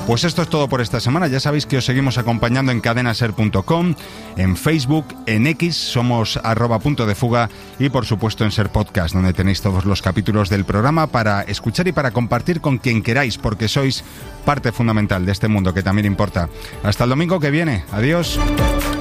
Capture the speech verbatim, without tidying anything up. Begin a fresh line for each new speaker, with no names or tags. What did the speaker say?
Pues esto es todo por esta semana. Ya sabéis que os seguimos acompañando en cadena ser punto com, en Facebook, en X, somos arroba punto de fuga y por supuesto en Ser Podcast, donde tenéis todos los capítulos del programa para escuchar y para compartir con quien queráis, porque sois parte fundamental de este mundo que también importa. Hasta el domingo que viene. Adiós.